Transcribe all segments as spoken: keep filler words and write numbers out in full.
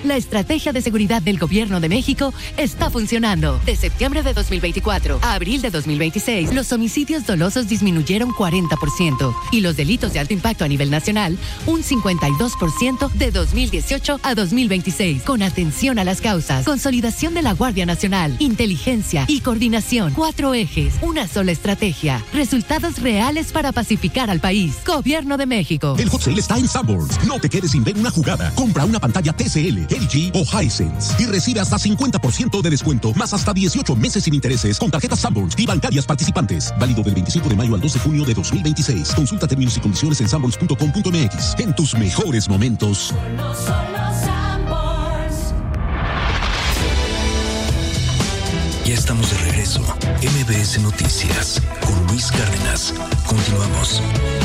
La estrategia de seguridad del Gobierno de México está funcionando. De septiembre de dos mil veinticuatro a abril de dos mil veintiséis, los homicidios dolosos disminuyeron cuarenta por ciento y los delitos de alto impacto a nivel nacional un cincuenta y dos por ciento de dos mil dieciocho a dos mil veintiséis. Con atención a las causas, consolidación de la Guardia Nacional, inteligencia y coordinación. Cuatro ejes, una sola estrategia. Resultados reales para pacificar al país. Gobierno de México. El hot sale está en Sanborns. No te quedes sin ver una jugada. Compra una pantalla T C L, L G o Hisense y recibe hasta cincuenta por ciento de descuento, más hasta dieciocho meses sin intereses con tarjetas Sanborns y bancarias participantes. Válido del veinticinco de mayo al doce de junio de dos mil veintiséis. Consulta términos y condiciones en sanborns punto com punto m x. En tus mejores momentos. Solo, solo Sanborns. Ya estamos de regreso. M B S Noticias con Luis Cárdenas. Continuamos.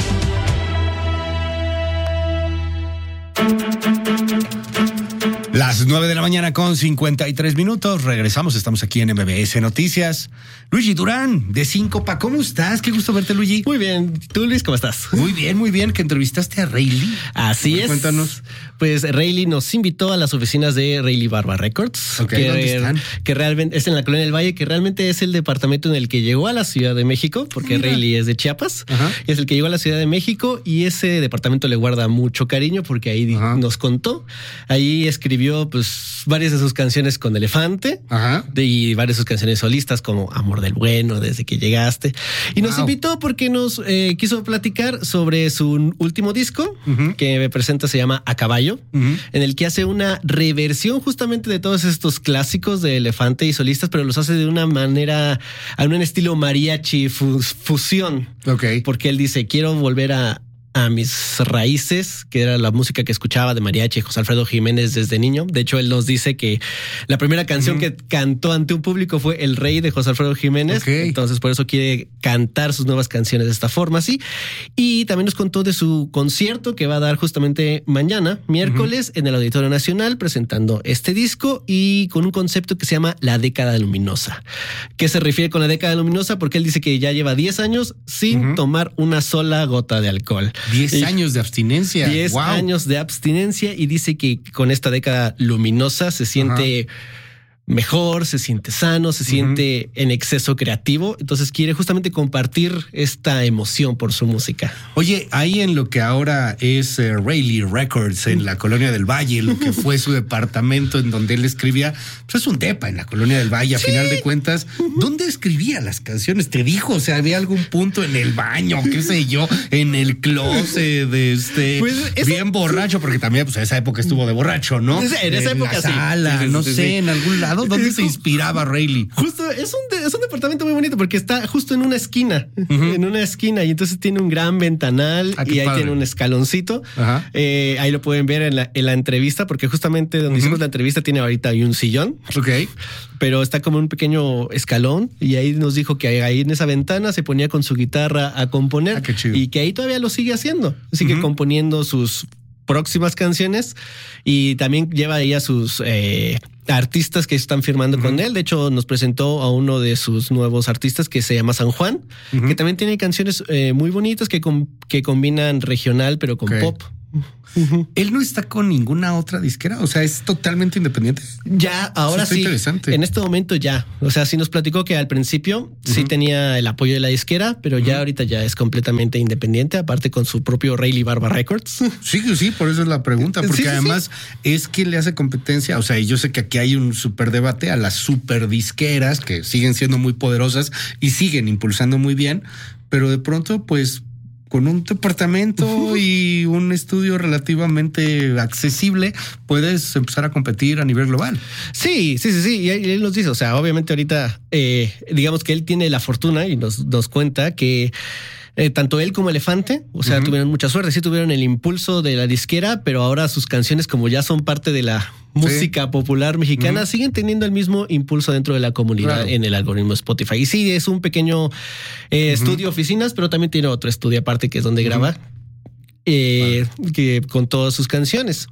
Las nueve de la mañana con cincuenta y tres minutos. Regresamos, estamos aquí en M B S Noticias. Luigi Durán, de Síncopa, ¿cómo estás? Qué gusto verte, Luigi. Muy bien. ¿Tú, Luis, cómo estás? Muy bien, muy bien. Que entrevistaste a Rayleigh. Así ver, es. Cuéntanos. Pues Rayleigh nos invitó a las oficinas de Rayleigh Barba Records. Okay, que, ¿dónde están? Que realmente es en la Colonia del Valle, que realmente es el departamento en el que llegó a la Ciudad de México, porque Mira. Rayleigh es de Chiapas. Ajá. Es el que llegó a la Ciudad de México y ese departamento le guarda mucho cariño porque ahí Ajá. nos contó. Ahí escribió pues varias de sus canciones con Elefante. Ajá. y varias de sus canciones solistas como Amor del Bueno, Desde que llegaste. Y wow. nos invitó porque nos eh, quiso platicar sobre su último disco uh-huh. que me presenta, se llama A Caballo, uh-huh. en el que hace una reversión justamente de todos estos clásicos de Elefante y solistas, pero los hace de una manera, a un estilo mariachi fus, fusión. Ok. Porque él dice, quiero volver a a mis raíces, que era la música que escuchaba de mariachi y José Alfredo Jiménez desde niño. De hecho, él nos dice que la primera canción uh-huh. que cantó ante un público fue El Rey de José Alfredo Jiménez. Okay. Entonces, por eso quiere cantar sus nuevas canciones de esta forma, sí. Y también nos contó de su concierto que va a dar justamente mañana, miércoles, uh-huh. en el Auditorio Nacional, presentando este disco y con un concepto que se llama La Década Luminosa. ¿Qué se refiere con la Década Luminosa? Porque él dice que ya lleva diez años sin uh-huh. tomar una sola gota de alcohol. Diez años de abstinencia. Diez wow. años de abstinencia y dice que con esta década luminosa se siente Ajá. mejor, se siente sano, se uh-huh. siente en exceso creativo. Entonces quiere justamente compartir esta emoción por su música. Oye, ahí en lo que ahora es eh, Rayleigh Records, en la Colonia del Valle, lo que fue su departamento en donde él escribía, pues es un depa en la Colonia del Valle, a sí. final de cuentas. ¿Dónde escribía las canciones? Te dijo, o sea, había algún punto en el baño, qué sé yo, en el closet, de este, pues eso, bien borracho, porque también pues en esa época estuvo de borracho, ¿no? En esa época en la sí. sala, sí, sí, no sí, sé, sí. en algún lado. ¿Dónde se inspiraba Rayleigh? Justo, es un, de, es un departamento muy bonito porque está justo en una esquina, uh-huh. en una esquina, y entonces tiene un gran ventanal ah, y ahí padre. Tiene un escaloncito. Ajá. Eh, ahí lo pueden ver en la, en la entrevista, porque justamente donde uh-huh. hicimos la entrevista tiene ahorita un sillón. Ok. Pero está como un pequeño escalón y ahí nos dijo que ahí en esa ventana se ponía con su guitarra a componer ah, qué chido. Y que ahí todavía lo sigue haciendo. Sigue uh-huh. componiendo sus próximas canciones y también lleva ahí a sus eh, artistas que están firmando uh-huh. con él. De hecho, nos presentó a uno de sus nuevos artistas que se llama San Juan, uh-huh. que también tiene canciones eh, muy bonitas que, com- que combinan regional pero con okay. pop. Uh-huh. Él no está con ninguna otra disquera, o sea, es totalmente independiente. Ya, ahora sí. Interesante. En este momento ya. O sea, sí nos platicó que al principio uh-huh. sí tenía el apoyo de la disquera, pero uh-huh. ya ahorita ya es completamente independiente, aparte con su propio Rayleigh Barba Records. Sí, sí, por eso es la pregunta, porque sí, sí, además sí. es que le hace competencia. O sea, y yo sé que aquí hay un súper debate a las super disqueras que siguen siendo muy poderosas y siguen impulsando muy bien, pero de pronto, pues, con un departamento uh-huh. y un estudio relativamente accesible, puedes empezar a competir a nivel global. Sí, sí, sí, sí. Y él nos dice, o sea, obviamente ahorita, eh, digamos que él tiene la fortuna y nos, nos cuenta que Eh, tanto él como Elefante, o sea, uh-huh. tuvieron mucha suerte, sí tuvieron el impulso de la disquera, pero ahora sus canciones, como ya son parte de la música sí. popular mexicana, uh-huh. siguen teniendo el mismo impulso dentro de la comunidad claro. en el algoritmo Spotify. Y sí, es un pequeño eh, uh-huh. estudio oficinas, pero también tiene otro estudio aparte que es donde uh-huh. graba, eh, vale. que con todas sus canciones.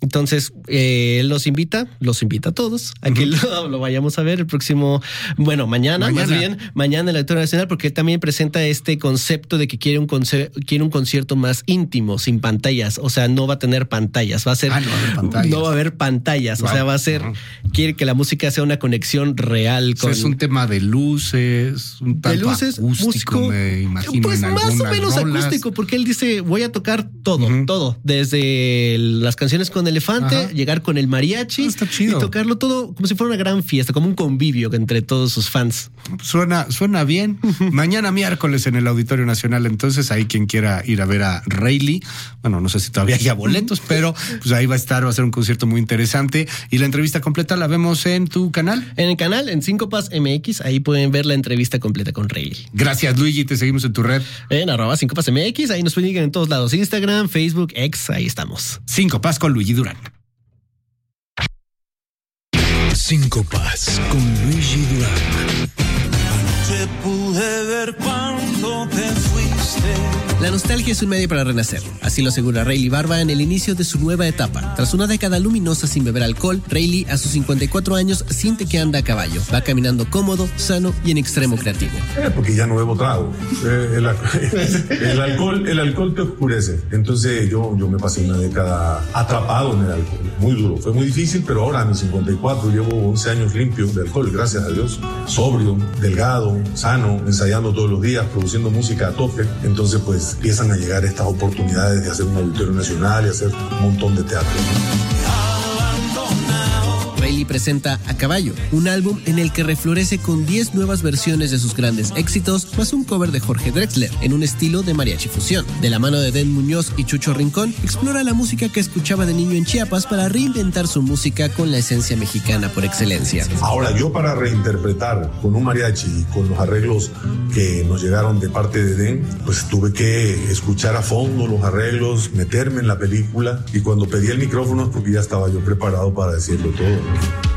Entonces, eh, los invita, los invita a todos a que uh-huh. lo, lo vayamos a ver el próximo, bueno, mañana, mañana, más bien, mañana en el Auditorio Nacional, porque él también presenta este concepto de que quiere un, conce- quiere un concierto más íntimo, sin pantallas. O sea, no va a tener pantallas, va a ser, ah, no, va a haber pantallas. no va a haber pantallas. Wow. O sea, va a ser, uh-huh. quiere que la música sea una conexión real. Con, o sea, es un tema de luces, un tanto de luces, acústico, músico, me imagino. Pues en más o menos rolas. acústico, porque él dice, voy a tocar todo, uh-huh. todo, desde las canciones con elefante, ajá. llegar con el mariachi está chido. Y tocarlo todo como si fuera una gran fiesta, como un convivio entre todos sus fans. Suena, suena bien. Mañana miércoles en el Auditorio Nacional, entonces ahí quien quiera ir a ver a Rayleigh, bueno, no sé si todavía haya boletos, pero pues ahí va a estar, va a ser un concierto muy interesante. Y la entrevista completa la vemos en tu canal. En el canal, en Síncopas M X, ahí pueden ver la entrevista completa con Rayleigh. Gracias, Luigi, te seguimos en tu red. En arroba Síncopas M X, ahí nos pueden seguir en todos lados, Instagram, Facebook, X, ahí estamos. Síncopas con Luigi Durán. Síncopas con Luigi Durán. Anoche pude ver cuánto te fuiste. La nostalgia es un medio para renacer. Así lo asegura Rayleigh Barba en el inicio de su nueva etapa. Tras una década luminosa sin beber alcohol, Rayleigh a sus cincuenta y cuatro años siente que anda a caballo. Va caminando cómodo, sano y en extremo creativo. Eh, porque ya no bebo trago. Eh, el, el, alcohol, el alcohol te oscurece. Entonces yo, yo me pasé una década atrapado en el alcohol. Muy duro. Fue muy difícil, pero ahora a mis cincuenta y cuatro llevo once años limpio de alcohol, gracias a Dios. Sobrio, delgado, sano, ensayando todos los días, produciendo música a tope. Entonces pues empiezan a llegar estas oportunidades de hacer un Auditorio Nacional y hacer un montón de teatro. Rayleigh presenta A Caballo, un álbum en el que reflorece con diez nuevas versiones de sus grandes éxitos, más un cover de Jorge Drexler, en un estilo de mariachi fusión. De la mano de Den Muñoz y Chucho Rincón, explora la música que escuchaba de niño en Chiapas para reinventar su música con la esencia mexicana por excelencia. Ahora, yo para reinterpretar con un mariachi y con los arreglos que nos llegaron de parte de Den, pues tuve que escuchar a fondo los arreglos, meterme en la película, y cuando pedí el micrófono es porque ya estaba yo preparado para decirlo todo.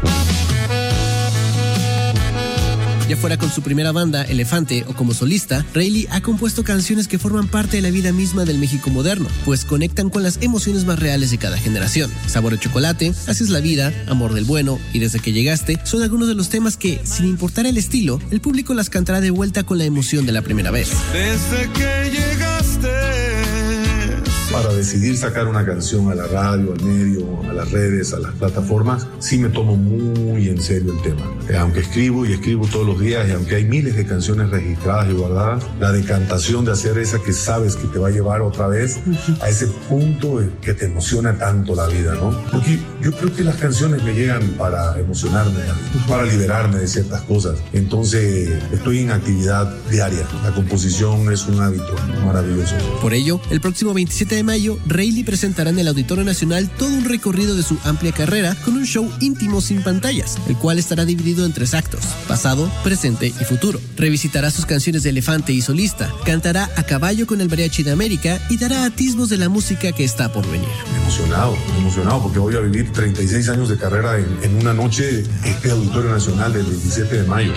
Ya fuera con su primera banda, Elefante, o como solista, Rayleigh ha compuesto canciones que forman parte de la vida misma del México moderno, pues conectan con las emociones más reales de cada generación. Sabor a chocolate, Así es la vida, Amor del bueno y Desde que llegaste son algunos de los temas que, sin importar el estilo, el público las cantará de vuelta con la emoción de la primera vez. Desde que llegaste. Para decidir sacar una canción a la radio, al medio, a las redes, a las plataformas, sí me tomo muy en serio el tema. Eh, aunque escribo y escribo todos los días, y aunque hay miles de canciones registradas y guardadas, la decantación de hacer esa que sabes que te va a llevar otra vez a ese punto que te emociona tanto la vida, ¿no? Porque yo creo que las canciones me llegan para emocionarme, para liberarme de ciertas cosas. Entonces estoy en actividad diaria. La composición es un hábito maravilloso. Por ello, el próximo veintisiete de mayo, Rayleigh presentará en el Auditorio Nacional todo un recorrido de su amplia carrera con un show íntimo sin pantallas, el cual estará dividido en tres actos: pasado, presente y futuro. Revisitará sus canciones de Elefante y solista, cantará A Caballo con el Mariachi de América y dará atisbos de la música que está por venir. Emocionado, emocionado porque voy a vivir treinta y seis años de carrera en, en una noche, este Auditorio Nacional del veintisiete de mayo.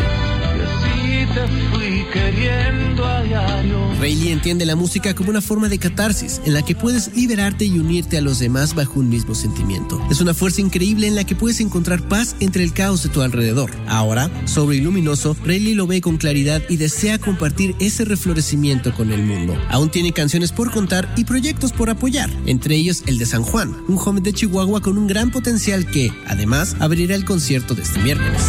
Rayleigh entiende la música como una forma de catarsis, en la que puedes liberarte y unirte a los demás bajo un mismo sentimiento. Es una fuerza increíble en la que puedes encontrar paz entre el caos de tu alrededor. Ahora, sobrio y luminoso, Rayleigh lo ve con claridad y desea compartir ese reflorecimiento con el mundo. Aún tiene canciones por contar y proyectos por apoyar, entre ellos el de San Juan, un joven de Chihuahua con un gran potencial que, además, abrirá el concierto de este miércoles.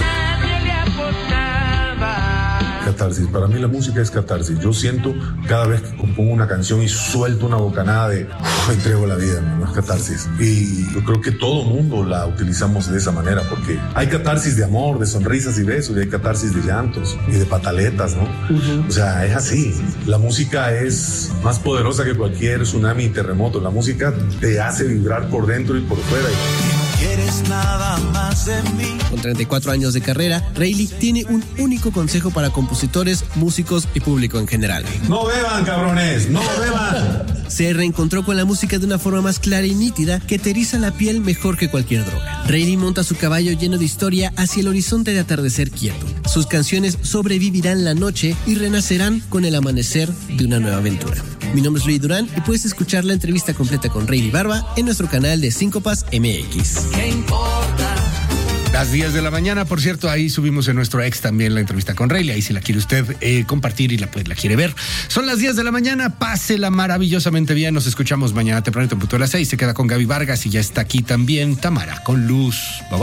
Catarsis. Para mí la música es catarsis. Yo siento cada vez que compongo una canción y suelto una bocanada de oh, me entrego la vida, no es catarsis. Y yo creo que todo mundo la utilizamos de esa manera, porque hay catarsis de amor, de sonrisas y besos, y hay catarsis de llantos y de pataletas, ¿no? Uh-huh. O sea, es así. La música es más poderosa que cualquier tsunami y terremoto. La música te hace vibrar por dentro y por fuera. Quieres nada más de mí. Con treinta y cuatro años de carrera, Rayleigh tiene un único consejo para compositores, músicos y público en general. ¡No beban, cabrones! ¡No beban! Se reencontró con la música de una forma más clara y nítida que te eriza la piel mejor que cualquier droga. Rayleigh monta su caballo lleno de historia hacia el horizonte de atardecer quieto. Sus canciones sobrevivirán la noche y renacerán con el amanecer de una nueva aventura. Mi nombre es Luis Durán y puedes escuchar la entrevista completa con Rayleigh Barba en nuestro canal de Síncopas M X. ¿Qué importa? Las diez de la mañana, por cierto, ahí subimos en nuestro ex también la entrevista con Rayleigh, ahí si la quiere usted eh, compartir y la, pues, la quiere ver. Son las diez de la mañana, pásela maravillosamente bien, nos escuchamos mañana tempranito en punto de las seis, se queda con Gaby Vargas y ya está aquí también Tamara con Luz. Bye bye.